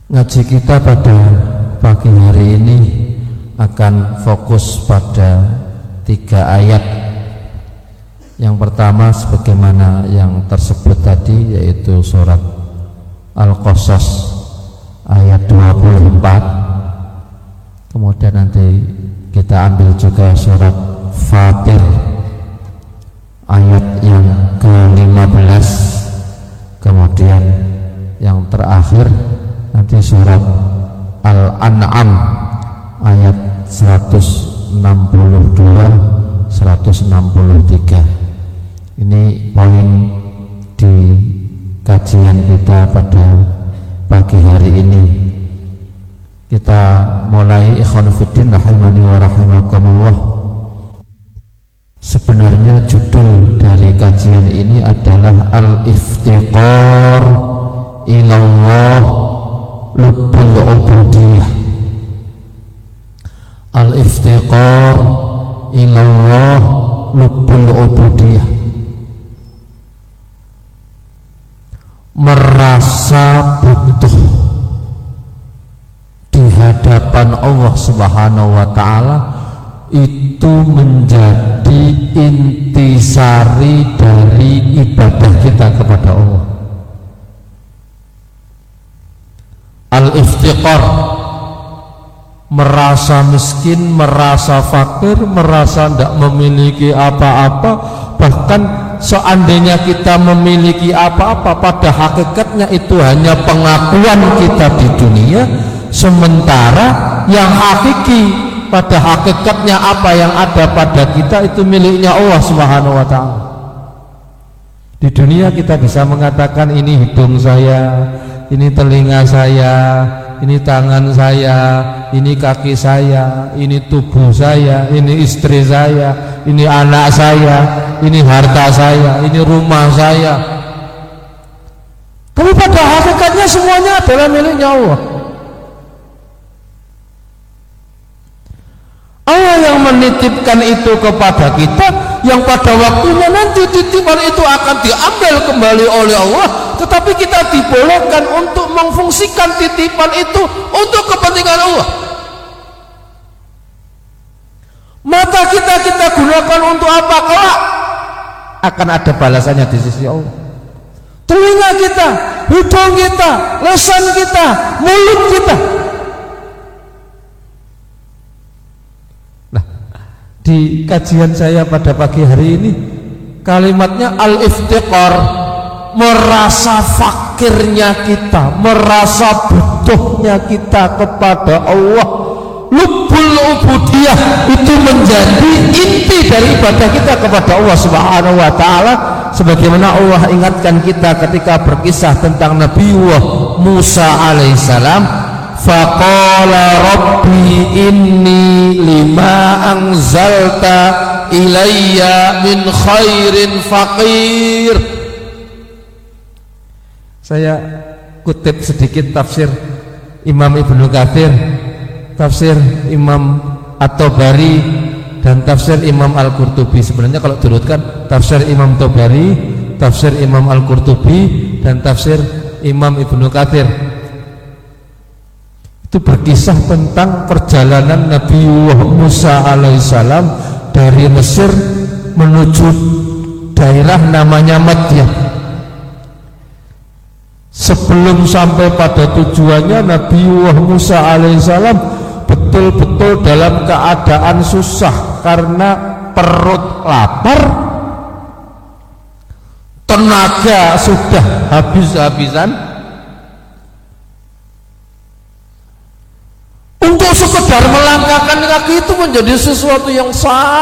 Ngaji kita pada pagi hari ini akan fokus pada 3 ayat. Yang pertama sebagaimana yang tersebut tadi, yaitu surat Al-Qasas ayat 24. Kemudian nanti kita ambil juga surat Fatir ayat yang ke-15. Kemudian yang terakhir nanti surat Al-An'am ayat 162 163. Ini poin di kajian kita pada pagi hari ini. Kita mulai, ikhwan fillah rahimani wa rahimakumullah. Sebenarnya judul dari kajian ini adalah Al-Iftiqar ilallah lubbul ubudiyah. Al-Iftiqar ilallah lubbul ubudiyah. Merasa butuh di hadapan Allah Subhanahu wa ta'ala itu menjadi intisari dari ibadah kita kepada Allah. Al-Iftiqar, merasa miskin, merasa fakir, merasa tidak memiliki apa-apa. Bahkan seandainya kita memiliki apa-apa, pada hakikatnya itu hanya pengakuan kita di dunia. Sementara yang hakiki, pada hakikatnya apa yang ada pada kita itu miliknya Allah Subhanahu wa ta'ala. Di dunia kita bisa mengatakan ini hidung saya, ini telinga saya, ini tangan saya, ini kaki saya, ini tubuh saya, ini istri saya, ini anak saya, ini harta saya, ini rumah saya. Tapi pada hakikatnya semuanya adalah miliknya Allah. Allah yang menitipkan itu kepada kita, yang pada waktunya nanti titipan itu akan diambil kembali oleh Allah, tetapi kita dibolehkan untuk memfungsikan titipan itu untuk kepentingan Allah. Mata kita gunakan untuk apa kelak? Akan ada balasannya di sisi Allah. Telinga kita, hidung kita, lisan kita, mulut kita. Di kajian saya pada pagi hari ini kalimatnya Al-Iftiqar, merasa fakirnya kita, merasa butuhnya kita kepada Allah. Lubbul ubudiyah itu menjadi inti dari ibadah kita kepada Allah Subhanahu wa ta'ala. Sebagaimana Allah ingatkan kita ketika berkisah tentang Nabiullah Musa alaihissalam, faqala rabbi inni lima anzalta ilayya min khairin faqir. Saya kutip sedikit tafsir Imam Ibnu Katsir, tafsir Imam At-Tabari, dan tafsir Imam Al-Qurtubi. Sebenarnya kalau diurutkan, tafsir Imam Tabari, tafsir Imam Al-Qurtubi, dan tafsir Imam Ibnu Katsir. Itu berkisah tentang perjalanan Nabiullah Musa alaihissalam dari Mesir menuju daerah namanya Madyan. Sebelum sampai pada tujuannya, Nabiullah Musa alaihissalam betul-betul dalam keadaan susah karena perut lapar, tenaga sudah habis-habisan. Untuk sekedar melangkahkan kaki itu menjadi sesuatu yang sangat